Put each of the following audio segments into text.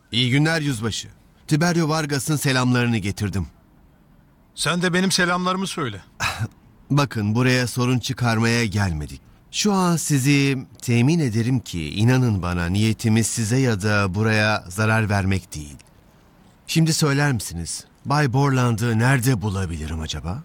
İyi günler yüzbaşı. Tiberio Vargas'ın selamlarını getirdim. Sen de benim selamlarımı söyle. Bakın, buraya sorun çıkarmaya gelmedik. Şu an sizi temin ederim ki inanın bana, niyetimiz size ya da buraya zarar vermek değil. Şimdi söyler misiniz, Bay Borland'ı nerede bulabilirim acaba?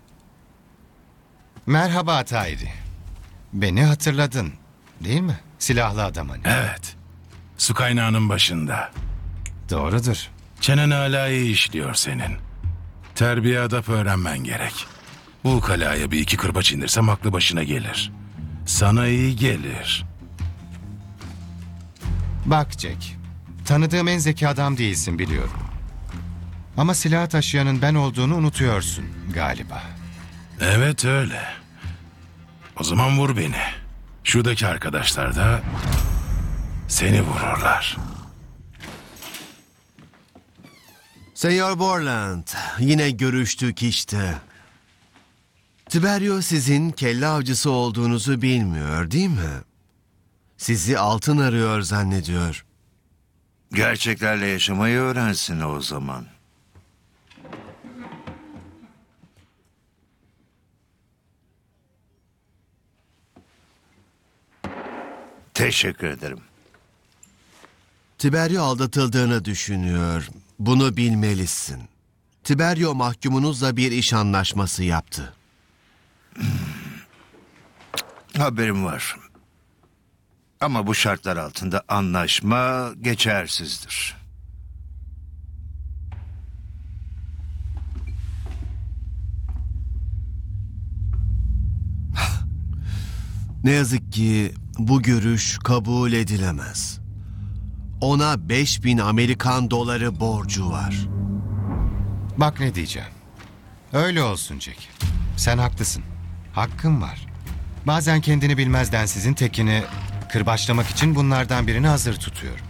Merhaba Tayri. Beni hatırladın, değil mi? Silahlı adam hani. Evet. Su kaynağının başında. Doğrudur. Çenen hala iyi işliyor senin. Terbiye adap öğrenmen gerek. Bu kalaya bir iki kırbaç indirsem aklı başına gelir. Sana iyi gelir. Bak Jack, tanıdığım en zeki adam değilsin biliyorum. Ama silah taşıyanın ben olduğunu unutuyorsun galiba. Evet öyle. O zaman vur beni. Şuradaki arkadaşlar da seni vururlar. Senyor Borland, yine görüştük işte. Tiberio sizin kelle avcısı olduğunuzu bilmiyor, değil mi? Sizi altın arıyor zannediyor. Gerçeklerle yaşamayı öğrensin o zaman. Teşekkür ederim. Tiberio aldatıldığını düşünüyor. Bunu bilmelisin. Tiberio mahkumunuzla bir iş anlaşması yaptı. Haberim var. Ama bu şartlar altında anlaşma geçersizdir. Ne yazık ki bu görüş kabul edilemez. Ona 5.000 Amerikan doları borcu var. Bak ne diyeceğim. Öyle olsun Jack. Sen haklısın. Hakkın var. Bazen kendini bilmez densizin tekini kırbaçlamak için bunlardan birini hazır tutuyorum.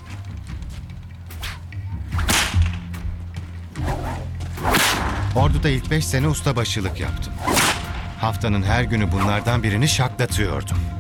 Ordu'da ilk 5 sene ustabaşılık yaptım. Haftanın her günü bunlardan birini şaklatıyordum.